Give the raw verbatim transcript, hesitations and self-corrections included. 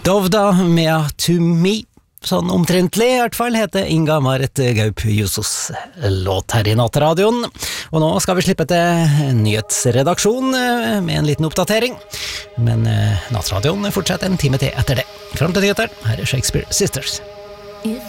Dovda med To Me, sånn omtrentlig i hvert fall, heter Inga Marit Gaup Jusos låt her i Nattradioen. Og nå skal vi slippe til nyhetsredaksjon med en liten oppdatering. Men Nattradioen fortsetter en time til etter det. Fram til nyheter, her er Shakespeare Sisters.